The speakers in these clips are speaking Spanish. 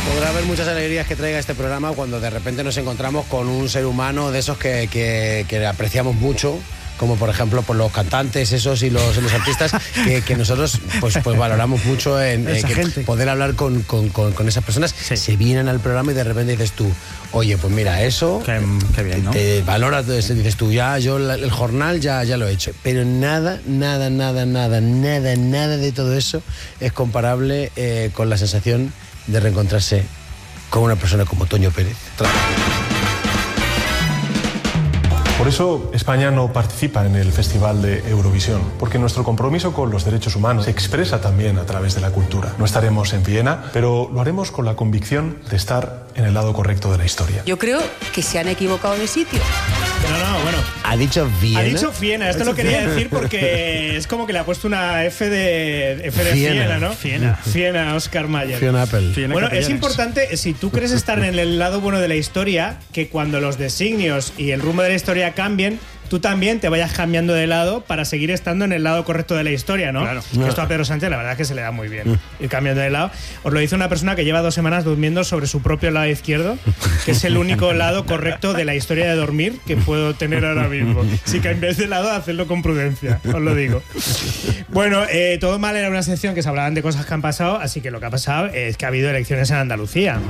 Podrá haber muchas alegrías que traiga este programa cuando de repente nos encontramos con un ser humano de esos que apreciamos mucho, como por ejemplo por los cantantes esos y los artistas que nosotros pues valoramos mucho en poder hablar con esas personas. Sí. Se vienen al programa y de repente dices tú, oye, pues mira, eso qué bien, ¿no? Te valoras, dices tú, yo el jornal ya lo he hecho, pero nada de todo eso es comparable con la sensación de reencontrarse con una persona como Toño Pérez. Por eso España no participa en el Festival de Eurovisión, porque nuestro compromiso con los derechos humanos se expresa también a través de la cultura. No estaremos en Viena, pero lo haremos con la convicción de estar en el lado correcto de la historia. Yo creo que se han equivocado de sitio. No, bueno. ¿Ha dicho Viena? Ha dicho Viena, esto lo quería decir porque es como que le ha puesto una F de Viena, ¿no? Viena, Oscar Mayer. Fiona Apple. Bueno, es importante, si tú quieres estar en el lado bueno de la historia, que cuando los designios y el rumbo de la historia cambien, tú también te vayas cambiando de lado para seguir estando en el lado correcto de la historia, ¿no? Claro. Que esto a Pedro Sánchez la verdad es que se le da muy bien, ir cambiando de lado. Os lo dice una persona que lleva 2 semanas durmiendo sobre su propio lado izquierdo, que es el único lado correcto de la historia de dormir que puedo tener ahora mismo. Así que en vez de lado, hacedlo con prudencia, os lo digo. Bueno, Todo Mal era una sección que se hablaban de cosas que han pasado, así que lo que ha pasado es que ha habido elecciones en Andalucía.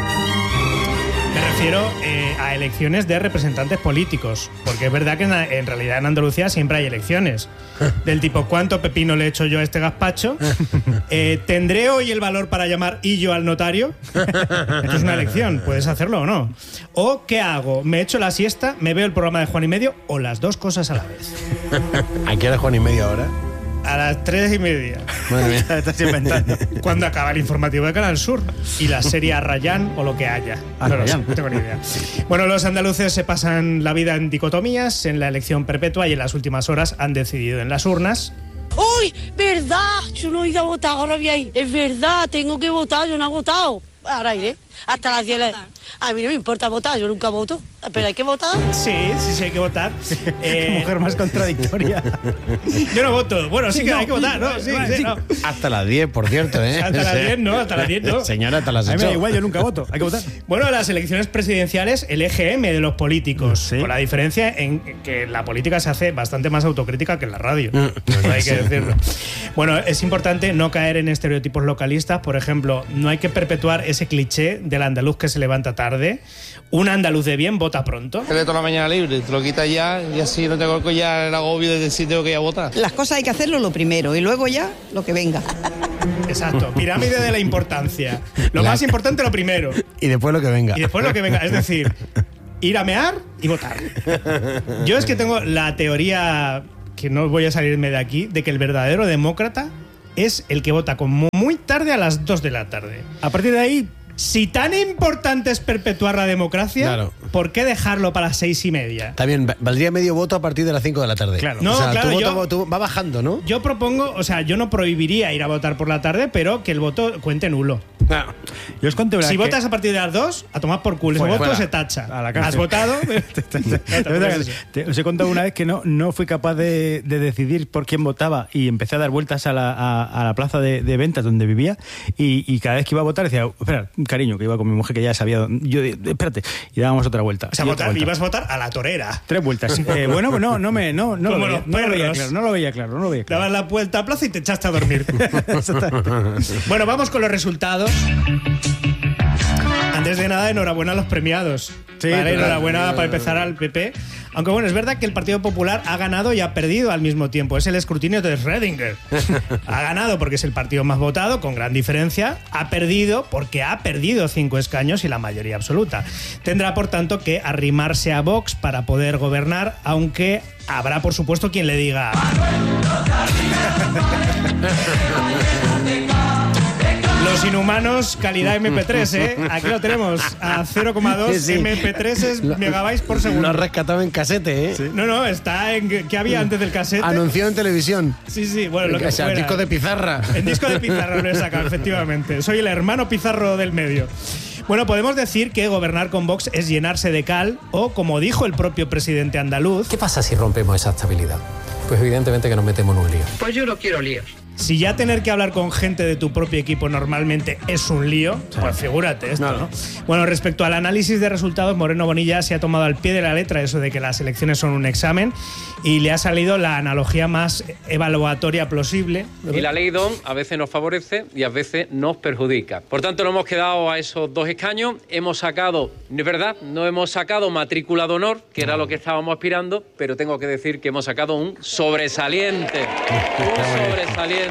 Me refiero a elecciones de representantes políticos, porque es verdad que en realidad en Andalucía siempre hay elecciones. Del tipo, ¿cuánto pepino le echo yo a este gazpacho? ¿Tendré hoy el valor para llamar yo al notario? Esto es una elección, puedes hacerlo o no. ¿O qué hago? ¿Me echo la siesta, me veo el programa de Juan y Medio o las dos cosas a la vez? ¿A qué hora Juan y Medio ahora? A las 3:30. Madre mía. Estás inventando. Cuando acaba el informativo de Canal Sur y la serie Arrayán o lo que haya. No lo sé, no tengo ni idea. Bueno, los andaluces se pasan la vida en dicotomías, en la elección perpetua y en las últimas horas han decidido en las urnas. ¡Uy! ¿Verdad? Yo no he ido a votar, ahora voy a ir. Es verdad, tengo que votar, yo no he votado. Ahora iré. Hasta las 10. A mí no me importa votar, yo nunca voto. Pero hay que votar. Sí, hay que votar. Mujer más contradictoria. Yo no voto. Bueno, sí que hay que votar, ¿no? Sí, no. Hasta las 10, por cierto, ¿eh? Hasta las 10 no. Señora, hasta las 8. A mí me da igual, yo nunca voto. Hay que votar. Bueno, las elecciones presidenciales, el EGM de los políticos. Sí. Con la diferencia en que la política se hace bastante más autocrítica que en la radio. Pues hay que decirlo. Bueno, es importante no caer en estereotipos localistas. Por ejemplo, no hay que perpetuar ese cliché del andaluz que se levanta tarde. Un andaluz de bien vota pronto. Te toda la mañana libre, te lo quitas ya y así no tengo ya el agobio de decir tengo que ir a votar. Las cosas hay que hacerlo lo primero y luego ya lo que venga. Exacto, pirámide de la importancia. Lo más importante lo primero. Y después lo que venga. Es decir, ir a mear y votar. Yo es que tengo la teoría, que no voy a salirme de aquí, de que el verdadero demócrata es el que vota como muy tarde a las 2 de la tarde. A partir de ahí, si tan importante es perpetuar la democracia, claro, ¿por qué dejarlo para las 6:30? También valdría medio voto a partir de las 5 de la tarde. Claro. No, o sea, claro, tu voto va bajando, ¿no? Yo propongo, o sea, yo no prohibiría ir a votar por la tarde, pero que el voto cuente nulo. Claro. Yo os conté una Si vez votas a partir de las 2, a tomar por culo. Ese voto fuera. se tacha. A la cárcel. ¿Has votado? Os he contado una vez que no fui capaz de decidir por quién votaba y empecé a dar vueltas a la plaza de ventas donde vivía y cada vez que iba a votar decía, espera, cariño, que iba con mi mujer que ya sabía, yo espérate, y dábamos otra vuelta. O sea, ibas a votar a la torera. 3 vueltas. Bueno, no lo veía claro. Dabas la vuelta a plaza y te echaste a dormir. Bueno, vamos con los resultados. Antes de nada, enhorabuena a los premiados. Sí, vale, claro. Enhorabuena para empezar al PP. Aunque bueno, es verdad que el Partido Popular ha ganado y ha perdido al mismo tiempo. Es el escrutinio de Schrödinger. Ha ganado porque es el partido más votado, con gran diferencia. Ha perdido porque ha perdido 5 escaños y la mayoría absoluta. Tendrá, por tanto, que arrimarse a Vox para poder gobernar, aunque habrá, por supuesto, quien le diga... Los inhumanos, calidad MP3, ¿eh? Aquí lo tenemos, a 0,2 Sí. MP3 megabytes por segundo. Lo has rescatado en casete, ¿eh? Sí. No, está en... ¿Qué había antes del casete? Anunció en televisión. Sí, bueno, lo que O sea, fuera. disco de pizarra. En disco de pizarra lo he sacado, efectivamente. Soy el hermano pizarro del medio. Bueno, podemos decir que gobernar con Vox es llenarse de cal o, como dijo el propio presidente andaluz... ¿Qué pasa si rompemos esa estabilidad? Pues evidentemente que nos metemos en un lío. Pues yo no quiero líos. Si ya tener que hablar con gente de tu propio equipo normalmente es un lío, pues figúrate esto, ¿no? Bueno, respecto al análisis de resultados, Moreno Bonilla se ha tomado al pie de la letra eso de que las elecciones son un examen y le ha salido la analogía más evaluatoria posible. Y la ley DON a veces nos favorece y a veces nos perjudica. Por tanto, no hemos quedado a esos 2 escaños. Hemos sacado, es verdad, no hemos sacado matrícula de honor, que era lo que estábamos aspirando, pero tengo que decir que hemos sacado un sobresaliente. Un sobresaliente.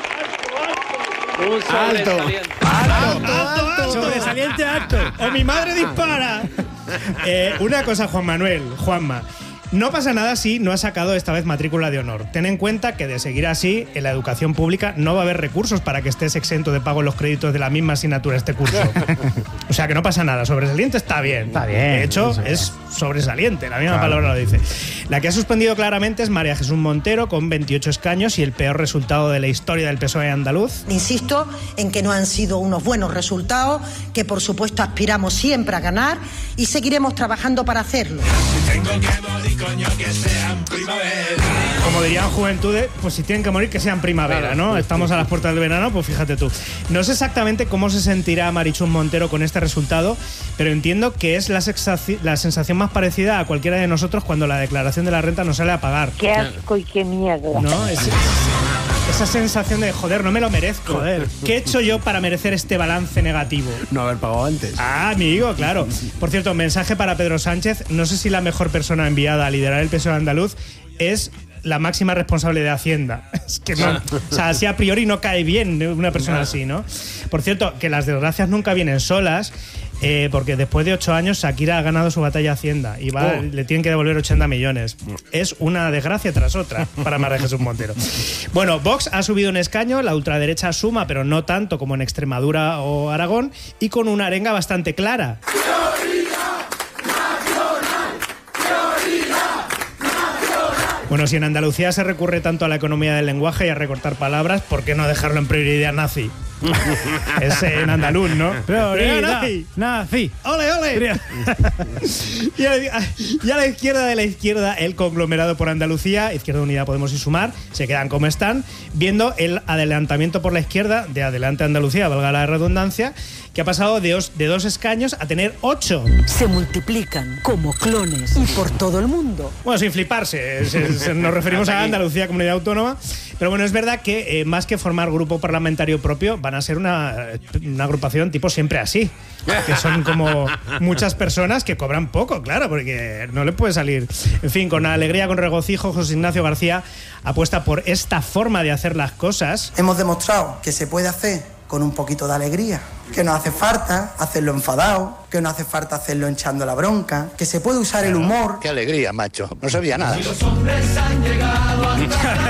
Un sobresaliente. ¡Alto! ¡Sobresaliente alto! ¡O mi madre dispara! Una cosa, Juanma. No pasa nada si no has sacado esta vez matrícula de honor. Ten en cuenta que de seguir así, en la educación pública no va a haber recursos para que estés exento de pago en los créditos de la misma asignatura este curso. O sea que no pasa nada. Sobresaliente está bien. Está bien. De hecho, es sobresaliente. La misma palabra lo dice. La que ha suspendido claramente es María Jesús Montero, con 28 escaños y el peor resultado de la historia del PSOE andaluz. Insisto en que no han sido unos buenos resultados, que por supuesto aspiramos siempre a ganar y seguiremos trabajando para hacerlo. Como dirían juventudes, pues si tienen que morir, que sean primavera, ¿no? Estamos a las puertas del verano, pues fíjate tú. No sé exactamente cómo se sentirá Marichún Montero con este resultado, pero entiendo que es la sensación más parecida a cualquiera de nosotros cuando la declaración de la renta nos sale a pagar. Qué asco y qué mierda. ¿No? Esa sensación de, joder, no me lo merezco. Joder. ¿Qué he hecho yo para merecer este balance negativo? No haber pagado antes. Ah, amigo, claro. Por cierto, mensaje para Pedro Sánchez. No sé si la mejor persona enviada a liderar el PSOE andaluz es la máxima responsable de Hacienda. Es que no, o sea, así a priori no cae bien una persona así, ¿no? Por cierto, que las desgracias nunca vienen solas, porque después de 8 años Shakira ha ganado su batalla a Hacienda y le tienen que devolver 80 millones. Es una desgracia tras otra para María Jesús Montero. Bueno, Vox ha subido un escaño, la ultraderecha suma, pero no tanto como en Extremadura o Aragón, y con una arenga bastante clara. Bueno, si en Andalucía se recurre tanto a la economía del lenguaje y a recortar palabras, ¿por qué no dejarlo en prioridad nazi? Es en andaluz, ¿no? Prioridad nazi. ¡Ole, ole! Y a la izquierda de la izquierda, el conglomerado por Andalucía, Izquierda Unida, Podemos y Sumar, se quedan como están, viendo el adelantamiento por la izquierda de Adelante Andalucía, valga la redundancia, que ha pasado de 2 escaños a tener 8. Se multiplican como clones y por todo el mundo. Bueno, sin fliparse, nos referimos a Andalucía, comunidad autónoma. Pero bueno, es verdad que más que formar grupo parlamentario propio, van a ser una agrupación tipo Siempre Así, que son como muchas personas que cobran poco, claro, porque no le puede salir. En fin, con alegría, con regocijo, José Ignacio García apuesta por esta forma de hacer las cosas. Hemos demostrado que se puede hacer con un poquito de alegría, que no hace falta hacerlo enfadado, que no hace falta hacerlo echando la bronca, que se puede usar el humor. Qué alegría, macho, no sabía nada. Y los hombres han llegado a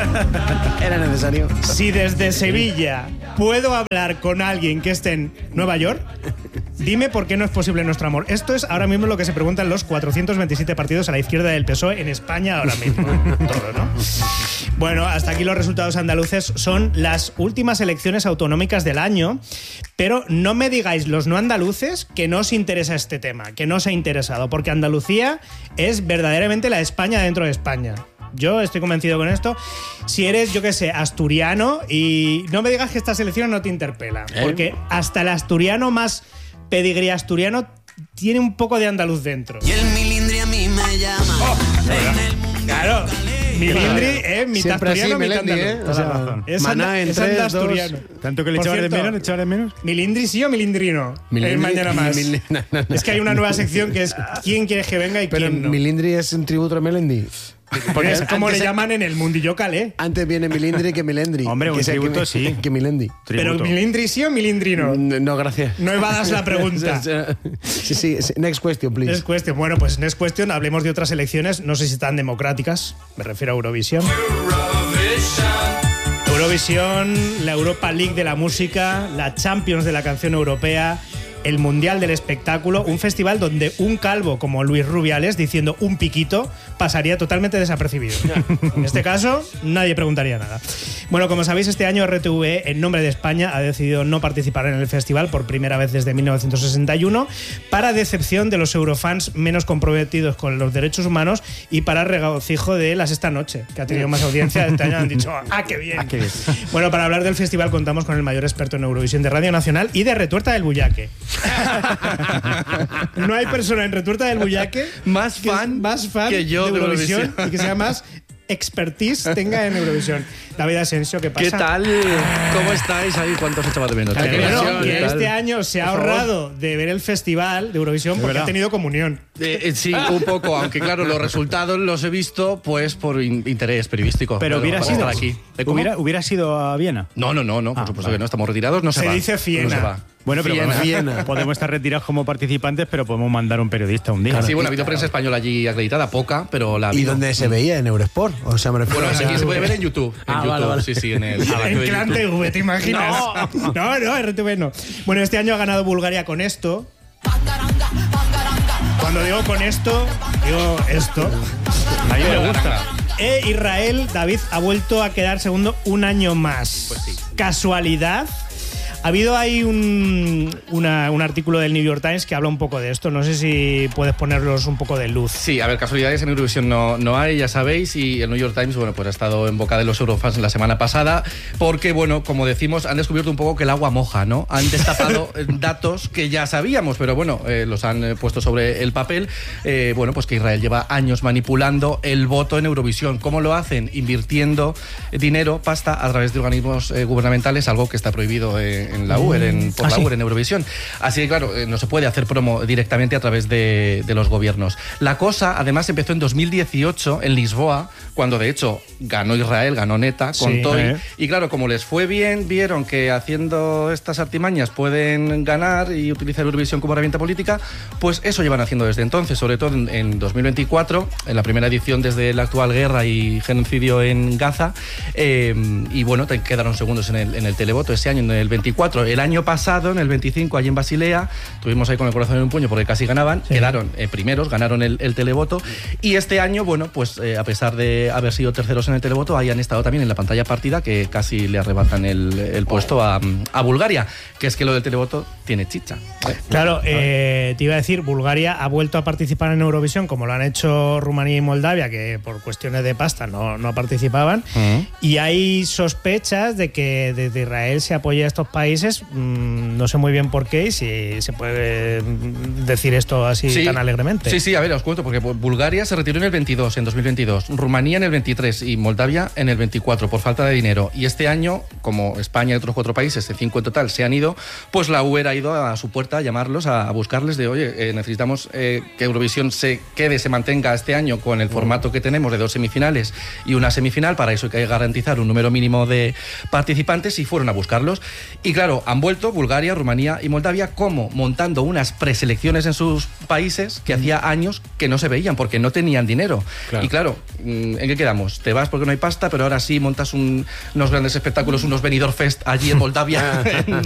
Era necesario. Si desde Sevilla puedo hablar con alguien que esté en Nueva York, dime por qué no es posible nuestro amor. Esto es ahora mismo lo que se preguntan los 427 partidos a la izquierda del PSOE en España ahora mismo. Todo, ¿no? Bueno, hasta aquí los resultados andaluces. Son las últimas elecciones autonómicas del año, pero no me digáis los no andaluces que no os interesa este tema, que no os ha interesado, porque Andalucía es verdaderamente la España dentro de España. Yo estoy convencido con esto. Si eres, yo qué sé, asturiano, y no me digas que estas elecciones no te interpelan, porque hasta el asturiano más pedigrí asturiano tiene un poco de andaluz dentro. Y el milindri a mí me llama. Claro. Milindri, mitad asturiano, mitad andaluz. O sea, es Maná en 3, asturiano. Tanto que le echabas de menos. ¿Milindri sí o milindrino? Mañana más. Es que hay una nueva sección que es ¿quién quieres que venga y pero quién no? Milindri es un tributo a Melendi. Porque es como le llaman en el mundillo calé. Antes viene Milindri que Milendri. Hombre, un tributo sí. Que Milendi. Pero Milindri sí o Milindri no. No, gracias. No evadas la pregunta. Sí. Next question, please. Next question. Bueno, pues next question. Hablemos de otras elecciones. No sé si tan democráticas. Me refiero a Eurovisión. Eurovisión, la Europa League de la música, la Champions de la canción europea, el Mundial del espectáculo, un festival donde un calvo como Luis Rubiales diciendo un piquito pasaría totalmente desapercibido. En este caso, nadie preguntaría nada. Bueno, como sabéis, este año RTV, en nombre de España, ha decidido no participar en el festival por primera vez desde 1961, para decepción de los eurofans menos comprometidos con los derechos humanos y para regocijo de La Sexta Noche, que ha tenido más audiencia este año. Han dicho, ¡ah, qué bien! qué bien. Bueno, para hablar del festival contamos con el mayor experto en Eurovisión de Radio Nacional y de Retuerta del Bullaque. No hay persona en Retuerta del Bullaque más fan que yo de Eurovisión y que sea más expertise tenga en Eurovisión. David Asensio, ¿qué pasa? ¿Qué tal? ¿Cómo estáis ahí? ¿Cuántos echaba de menos? Que este año se ha ahorrado de ver el festival de Eurovisión porque ha tenido comunión. Sí, un poco, aunque claro, los resultados los he visto pues por interés periodístico. Pero hubiera sido aquí. ¿Hubiera sido a Viena? No, por supuesto que no, estamos retirados, no se va. Dice Fiena. No se va. Bueno, pero podemos estar retirados como participantes, pero podemos mandar un periodista un día. Sí, bueno, ha habido prensa española allí acreditada, poca, pero la ha habido. ¿Y dónde se veía? ¿En Eurosport? O sea, me refiero aquí se puede ver en YouTube. Vale. Sí, en el en Clan TV, ¿te imaginas? No, RTV no. Bueno, este año ha ganado Bulgaria con esto. Cuando digo con esto, digo esto. A mí me gusta. Israel, David, ha vuelto a quedar segundo un año más. Pues sí. ¿Casualidad? Ha habido ahí un artículo del New York Times que habla un poco de esto. No sé si puedes ponerlos un poco de luz. Sí, a ver, casualidades en Eurovisión no hay, ya sabéis, y el New York Times, bueno, pues ha estado en boca de los eurofans la semana pasada, porque, bueno, como decimos, han descubierto un poco que el agua moja, ¿no? Han destapado datos que ya sabíamos, pero bueno, los han puesto sobre el papel. Bueno, pues que Israel lleva años manipulando el voto en Eurovisión. ¿Cómo lo hacen? Invirtiendo dinero, pasta, a través de organismos gubernamentales, algo que está prohibido en la UER, en Eurovisión. Así que, claro, no se puede hacer promo directamente a través de los gobiernos. La cosa, además, empezó en 2018 en Lisboa, cuando de hecho ganó Israel, ganó neta, con Toy. Y claro, como les fue bien, vieron que haciendo estas artimañas pueden ganar y utilizar Eurovisión como herramienta política, pues eso llevan haciendo desde entonces, sobre todo en 2024, en la primera edición desde la actual guerra y genocidio en Gaza. Y bueno, quedaron segundos en el televoto ese año, en el 24. El año pasado, en el 25, allí en Basilea, estuvimos ahí con el corazón en un puño porque casi ganaban, quedaron primeros, ganaron el televoto. Y este año, bueno, pues a pesar de haber sido terceros en el televoto, ahí han estado también en la pantalla partida, que casi le arrebatan el puesto a Bulgaria, que es que lo del televoto tiene chicha. Claro, te iba a decir, Bulgaria ha vuelto a participar en Eurovisión, como lo han hecho Rumanía y Moldavia, que por cuestiones de pasta no participaban. Y hay sospechas de que desde Israel se apoya a estos países. No sé muy bien por qué y si se puede decir esto así tan alegremente. Sí, a ver, os cuento, porque Bulgaria se retiró en el 22, en 2022, Rumanía en el 23 y Moldavia en el 24 por falta de dinero. Y este año, como España y otros 4 países, de 5 en total, se han ido, pues la UER ha ido a su puerta a llamarlos, a buscarles de, oye, necesitamos que Eurovisión se mantenga este año con el formato que tenemos de 2 semifinales y una semifinal. Para eso hay que garantizar un número mínimo de participantes, y fueron a buscarlos. Y claro, han vuelto Bulgaria, Rumanía y Moldavia como montando unas preselecciones en sus países que hacía años que no se veían porque no tenían dinero. Claro. Y claro, ¿en qué quedamos? Te vas porque no hay pasta, pero ahora sí montas unos grandes espectáculos, unos Benidorm Fest allí en Moldavia.